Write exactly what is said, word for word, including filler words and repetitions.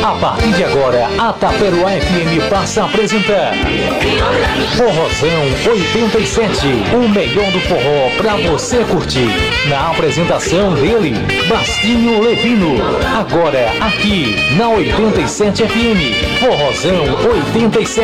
A partir de agora, a Taperoá F M passa a apresentar Forrozão oitenta e sete, o melhor do forró pra você curtir. Na apresentação dele, Bastinho Levino. Agora, aqui na oitenta e sete F M, Forrozão oitenta e sete.